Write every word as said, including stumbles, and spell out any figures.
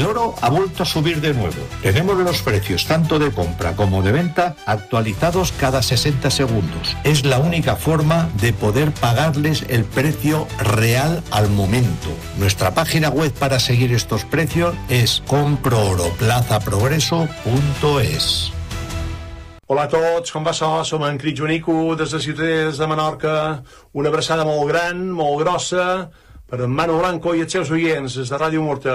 oro ha vuelto a subir de nuevo. Tenemos los precios tanto de compra como de venta actualizados cada sesenta segundos. Es la única forma de poder pagarles el precio real al momento. Nuestra página web para seguir estos precios es comprooroplazaprogreso punto es. Hola a tots, com va això? Som en Crit Joanico, des de Ciutadans de Menorca. Una abraçada molt gran, molt grossa, per en Manu Blanco i els seus oients des de Ràdio Murta.